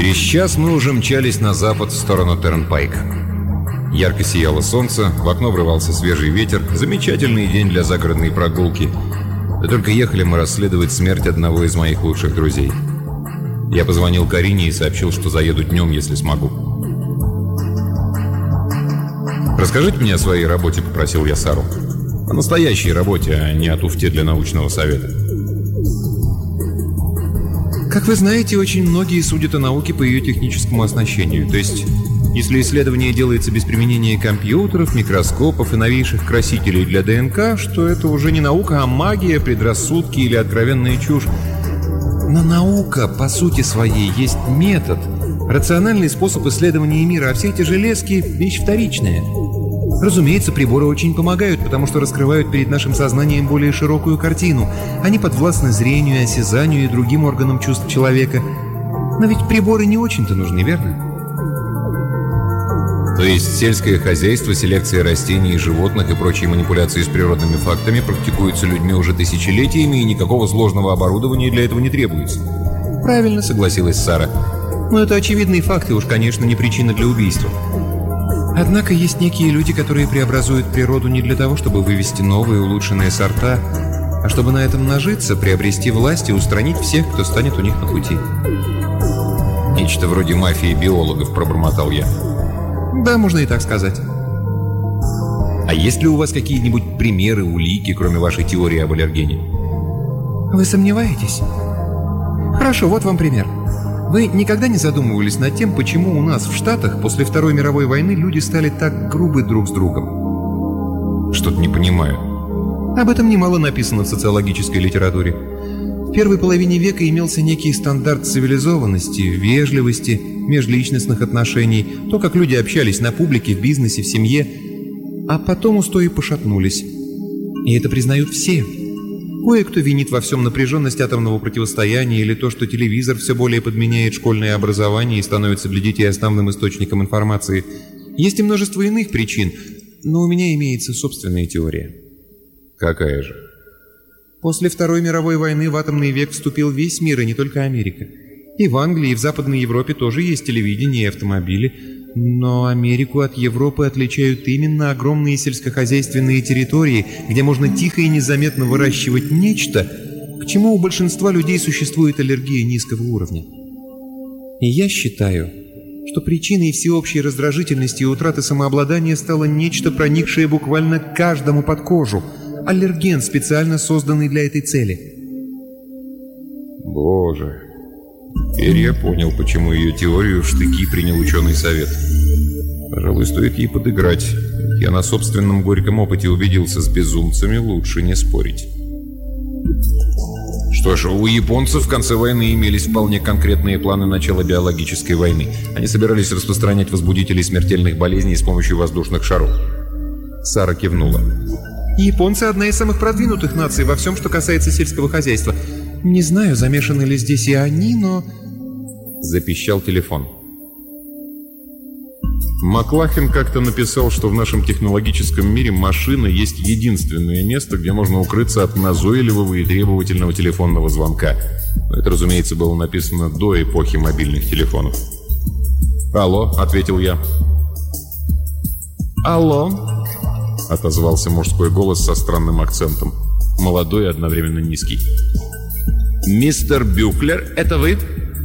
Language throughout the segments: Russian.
Через час мы уже мчались на запад в сторону Тернпайка. Ярко сияло солнце, в окно врывался свежий ветер. Замечательный день для загородной прогулки. Да только ехали мы расследовать смерть одного из моих лучших друзей. Я позвонил Карине и сообщил, что заеду днем, если смогу. «Расскажите мне о своей работе», — попросил я Сару. «О настоящей работе, а не о туфте для научного совета». Как вы знаете, очень многие судят о науке по ее техническому оснащению. То есть, если исследование делается без применения компьютеров, микроскопов и новейших красителей для ДНК, что это уже не наука, а магия, предрассудки или откровенная чушь. Но наука, по сути своей, есть метод, рациональный способ исследования мира, а все эти железки – вещь вторичная. Разумеется, приборы очень помогают, потому что раскрывают перед нашим сознанием более широкую картину. Они подвластны зрению, осязанию и другим органам чувств человека. Но ведь приборы не очень-то нужны, верно? То есть сельское хозяйство, селекция растений и животных и прочие манипуляции с природными фактами практикуются людьми уже тысячелетиями, и никакого сложного оборудования для этого не требуется. Правильно, согласилась Сара. Но это очевидные факты, уж, конечно, не причина для убийства. Однако есть некие люди, которые преобразуют природу не для того, чтобы вывести новые улучшенные сорта, а чтобы на этом нажиться, приобрести власть и устранить всех, кто станет у них на пути. Нечто вроде мафии биологов, пробормотал я. Да, можно и так сказать. А есть ли у вас какие-нибудь примеры, улики, кроме вашей теории об аллергене? Вы сомневаетесь? Хорошо, вот вам пример. Вы никогда не задумывались над тем, почему у нас в Штатах после Второй мировой войны люди стали так грубы друг с другом? Что-то не понимаю. Об этом немало написано в социологической литературе. В первой половине века имелся некий стандарт цивилизованности, вежливости, межличностных отношений, то, как люди общались на публике, в бизнесе, в семье. А потом устои пошатнулись. И это признают все. Кое-кто винит во всем напряженность атомного противостояния или то, что телевизор все более подменяет школьное образование и становится для детей основным источником информации. Есть и множество иных причин, но у меня имеется собственная теория. Какая же? После Второй мировой войны в атомный век вступил весь мир, и не только Америка. И в Англии, и в Западной Европе тоже есть телевидение и автомобили. Но Америку от Европы отличают именно огромные сельскохозяйственные территории, где можно тихо и незаметно выращивать нечто, к чему у большинства людей существует аллергия низкого уровня. И я считаю, что причиной всеобщей раздражительности и утраты самообладания стало нечто, проникшее буквально каждому под кожу. Аллерген, специально созданный для этой цели. Боже... Теперь я понял, почему ее теорию в штыки принял ученый совет. Пожалуй, стоит ей подыграть. Я на собственном горьком опыте убедился, с безумцами лучше не спорить. Что ж, у японцев в конце войны имелись вполне конкретные планы начала биологической войны. Они собирались распространять возбудители смертельных болезней с помощью воздушных шаров. Сара кивнула. Японцы — одна из самых продвинутых наций во всем, что касается сельского хозяйства. Не знаю, замешаны ли здесь и они, но... Запищал телефон. Маклахен как-то написал, что в нашем технологическом мире машина есть единственное место, где можно укрыться от назойливого и требовательного телефонного звонка. Но это, разумеется, было написано до эпохи мобильных телефонов. «Алло», — ответил я. «Алло», — отозвался мужской голос со странным акцентом. Молодой и одновременно низкий. «Мистер Бюхлер, это вы?»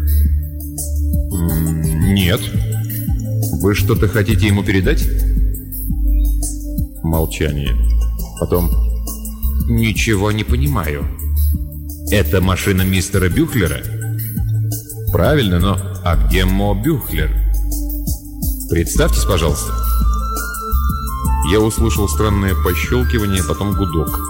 «Нет». «Вы что-то хотите ему передать?» Молчание. Потом: «Ничего не понимаю. Это машина мистера Бюхлера?» «Правильно, но... А где Мо Бюхлер?» «Представьтесь, пожалуйста». Я услышал странное пощелкивание, потом гудок.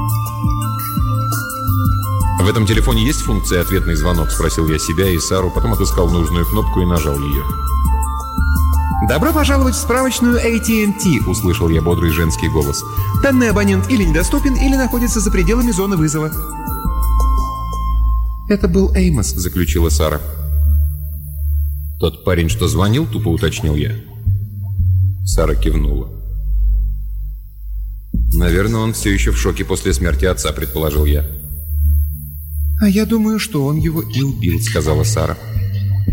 «В этом телефоне есть функция «Ответный звонок»?» — спросил я себя и Сару, потом отыскал нужную кнопку и нажал ее. «Добро пожаловать в справочную AT&T», — услышал я бодрый женский голос. «Данный абонент или недоступен, или находится за пределами зоны вызова». «Это был Эймос», — заключила Сара. «Тот парень, что звонил?» — тупо уточнил я. Сара кивнула. «Наверное, он все еще в шоке после смерти отца», — предположил я. «А я думаю, что он его и убил», — сказала Сара.